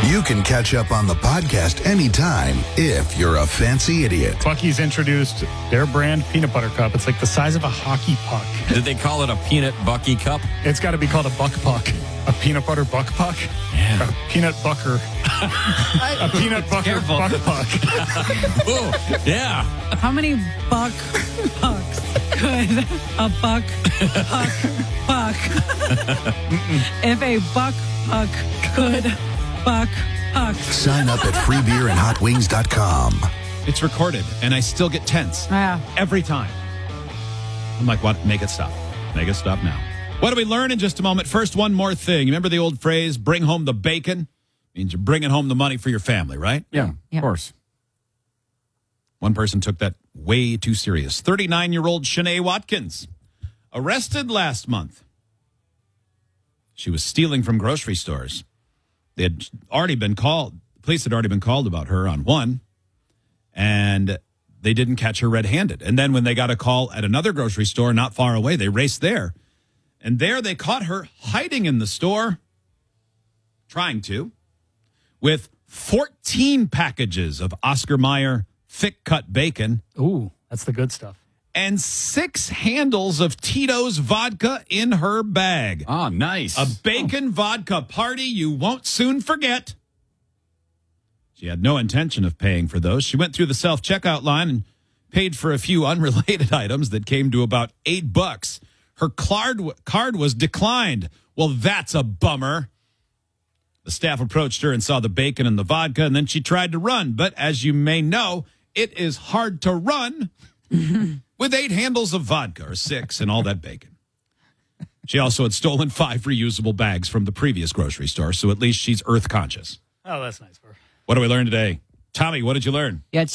You can catch up on the podcast anytime if you're a fancy idiot. Bucky's introduced their brand peanut butter cup. It's like the size of a hockey puck. Did they call it a peanut Bucky cup? It's got to be called a buck puck. A peanut butter buck puck? Yeah. A peanut bucker. A peanut butter buck puck. Ooh, yeah. How many buck pucks could a buck puck? If a buck puck could buck puck. Sign up at freebeerandhotwings.com. It's recorded, and I still get tense. Yeah. Every time. I'm like, what? Make it stop. Make it stop now. What do we learn in just a moment? First, one more thing. You remember the old phrase, bring home the bacon? Means you're bringing home the money for your family, right? Yeah, of course. One person took that way too serious. 39-year-old Shanae Watkins, arrested last month. She was stealing from grocery stores. They had already been called. Police had already been called about her on one, and they didn't catch her red-handed. And then when they got a call at another grocery store not far away, they raced there. And there they caught her hiding in the store, trying to, with 14 packages of Oscar Mayer thick-cut bacon. Ooh, that's the good stuff. And 6 handles of Tito's vodka in her bag. Oh, nice. A bacon vodka party you won't soon forget. She had no intention of paying for those. She went through the self-checkout line and paid for a few unrelated items that came to about $8. Her card was declined. Well, that's a bummer. The staff approached her and saw the bacon and the vodka, and then she tried to run. But as you may know, it is hard to run with 8 handles of vodka, or 6, and all that bacon. She also had stolen 5 reusable bags from the previous grocery store, so at least she's earth conscious. Oh, that's nice for her. What do we learn today? Tommy, what did you learn? Yeah,